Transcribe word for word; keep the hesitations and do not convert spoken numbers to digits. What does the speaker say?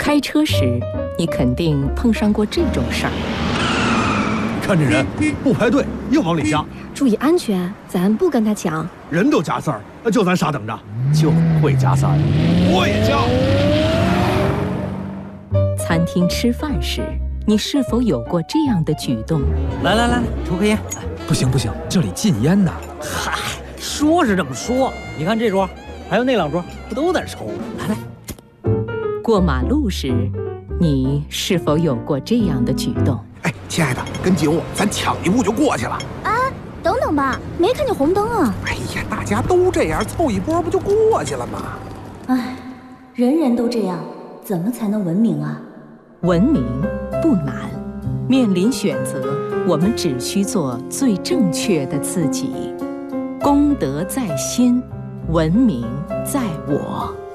开车时，你肯定碰上过这种事儿。 看这人不排队，又往里加。 注意安全，咱不跟他抢。 人都加塞儿，就咱傻等着，就会加塞儿。我也加。 餐厅吃饭时，你是否有过这样的举动？ 来来来，抽根烟。 不行不行，这里禁烟呐。 嗨，说是这么说，你看这桌，还有那两桌，不都在抽？来来。 过马路时，你是否有过这样的举动？ 哎，亲爱的，跟紧我，咱抢一步就过去了。 啊，等等吧，没看见红灯啊！ 哎呀，大家都这样，凑一波不就过去了吗？ 哎，人人都这样，怎么才能文明啊？ 文明不难，面临选择，我们只需做最正确的自己。公德在心，文明在我。